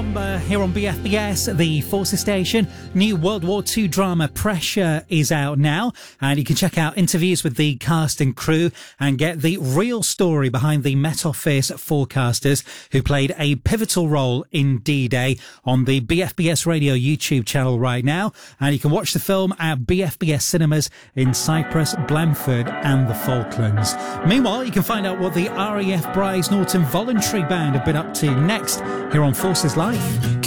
Number here on BFBS, the Forces station. New World War II drama Pressure is out now, and you can check out interviews with the cast and crew and get the real story behind the Met Office forecasters who played a pivotal role in D-Day on the BFBS Radio YouTube channel right now. And you can watch the film at BFBS cinemas in Cyprus, Blandford and the Falklands. Meanwhile, you can find out what the RAF Brize Norton Voluntary Band have been up to next here on Forces Live.